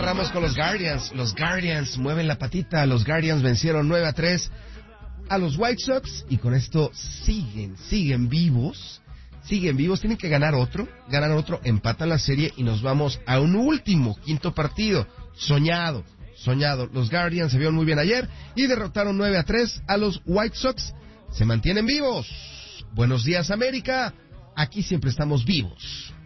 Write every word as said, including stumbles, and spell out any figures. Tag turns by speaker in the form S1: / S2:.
S1: cerramos con los Guardians. Los Guardians mueven la patita. Los Guardians vencieron nueve a tres a los White Sox y con esto siguen, siguen vivos. Siguen vivos, tienen que ganar otro, ganar otro, empatan la serie y nos vamos a un último, quinto partido. Soñado, soñado. Los Guardians se vieron muy bien ayer y derrotaron nueve a tres a los White Sox. Se mantienen vivos. Buenos días, América. Aquí siempre estamos vivos.